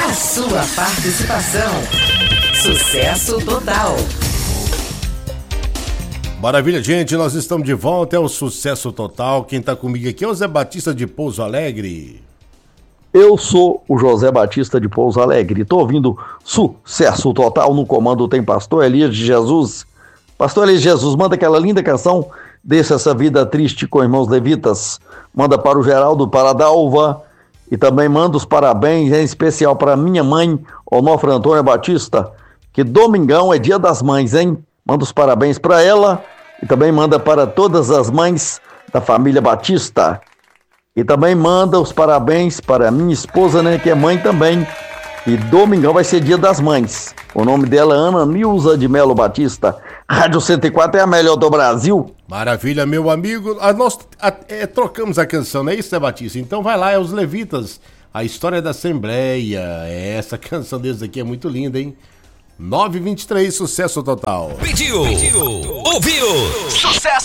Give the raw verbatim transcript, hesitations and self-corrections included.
A sua participação. Sucesso total. Maravilha, gente, nós estamos de volta, é o Sucesso Total. Quem tá comigo aqui é o Zé Batista de Pouso Alegre. Eu sou o José Batista de Pouso Alegre, tô ouvindo Sucesso Total. No comando tem Pastor Elias de Jesus. Pastor Elias de Jesus, manda aquela linda canção, Deixa Essa Vida Triste com Irmãos Levitas. Manda para o Geraldo Paradalva e também manda os parabéns, em especial para minha mãe, Onofre Antônia Batista, que domingão é dia das mães, hein? Manda os parabéns para ela e também manda para todas as mães da família Batista. E também manda os parabéns para minha esposa, né, que é mãe também. E domingão vai ser dia das mães. O nome dela é Ana Nilza de Melo Batista. Rádio cento e quatro é a melhor do Brasil. Maravilha, meu amigo. A, nós a, é, trocamos a canção, não é isso, Zé Batista? Então vai lá, é os Levitas, a história da Assembleia. Essa canção deles aqui é muito linda, hein? nove e vinte e três, Sucesso Total. Pediu, Pediu. ouviu, Sucesso